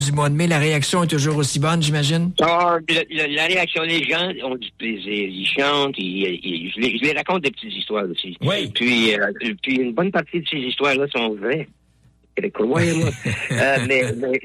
du mois de mai, la réaction est toujours aussi bonne, j'imagine? Ah, la réaction des gens ont du plaisir. Ils chantent, je les raconte des petites histoires aussi. Oui. Puis une bonne partie de ces histoires-là sont vraies. Croyez-moi. mais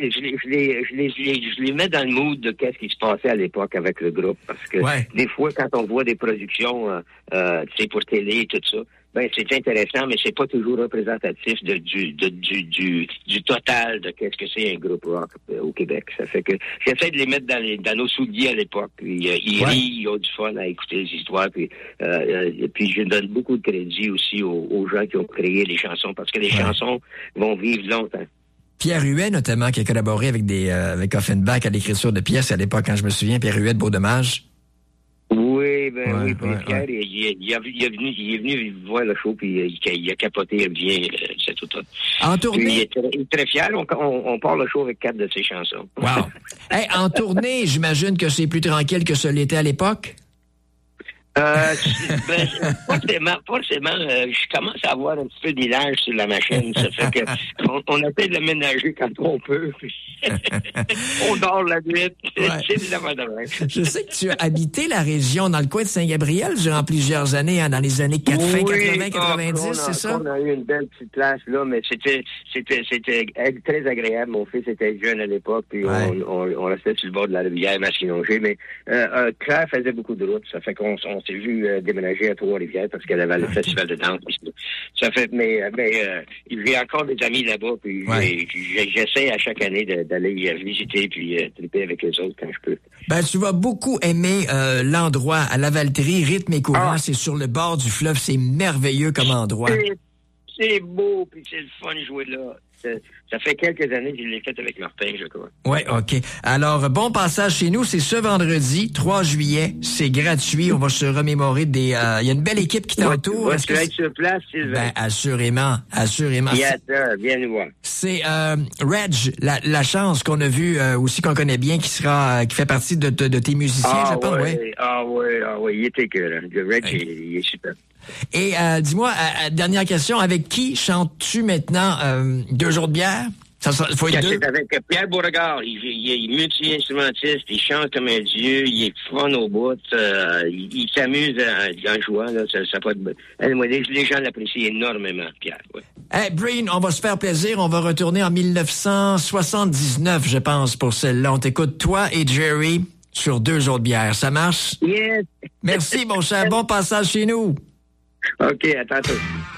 je les mets dans le mood de qu'est-ce qui se passait à l'époque avec le groupe. Parce que des fois, quand on voit des productions, pour télé et tout ça, ben c'est intéressant, mais c'est pas toujours représentatif du total de qu'est-ce que c'est un groupe rock au Québec. Ça fait que j'essaie de les mettre dans nos souliers à l'époque. Puis, ils rient, ils ont du fun à écouter les histoires. Puis je donne beaucoup de crédit aussi aux gens qui ont créé les chansons, parce que les chansons vont vivre longtemps. Pierre Huet, notamment, qui a collaboré avec Offenbach à l'écriture de pièces à l'époque, quand je me souviens, Pierre Huet de Beau Dommage. Oui, Pierre, il est venu voir le show, puis il a capoté bien cet automne. En tournée? Puis, il est très fier. On part le show avec 4 de ses chansons. Wow! Hey, en tournée, j'imagine que c'est plus tranquille que ce l'était à l'époque? Forcément, je commence à avoir un petit peu d'élage sur la machine. Ça fait que on essaie de le ménager quand on peut. On dort la nuit. C'est des affaires de même. Je sais que tu as habité la région dans le coin de Saint-Gabriel durant plusieurs années, dans les années 80, 90, c'est ça? On a eu une belle petite place là, mais c'était très agréable. Mon fils était jeune à l'époque, puis on restait sur le bord de la rivière Masquinongé. Mais Claire faisait beaucoup de routes. Ça fait qu'on s'est vu déménager à Trois-Rivières parce qu'elle avait le festival de danse. Ça fait, mais j'ai encore des amis là-bas, puis j'essaie à chaque année d'aller visiter puis triper avec les autres quand je peux. Ben, tu vas beaucoup aimer l'endroit à Lavaltrie, rythme et courant. C'est sur le bord du fleuve, c'est merveilleux comme endroit. C'est beau, puis c'est le fun de jouer là. Ça fait quelques années que je l'ai fait avec Martin, je crois. Oui, OK. Alors, bon passage chez nous, c'est ce vendredi, 3 juillet. C'est gratuit. On va se remémorer il y a une belle équipe qui t'entoure. Vas-tu être sur place, Sylvain? Ben, assurément. Viens nous voir. C'est Reg, la chance qu'on a vu aussi, qu'on connaît bien, qui fait partie de tes musiciens, je pense. Oui, il était que Reg, il est super. Et dis-moi, dernière question, avec qui chantes-tu maintenant 2 jours de bière? Ça faut être 2? C'est avec Pierre Beauregard. Il est multi-instrumentiste, il chante comme un dieu, il est fun au bout, il s'amuse en jouant. Là, ça peut être... Les gens l'apprécient énormément, Pierre. Ouais. Hey, Breen, on va se faire plaisir. On va retourner en 1979, je pense, pour celle-là. On t'écoute, toi et Jerry, sur 2 jours de bière. Ça marche? Yes! Merci, mon cher. Bon passage chez nous. OK, à tantôt.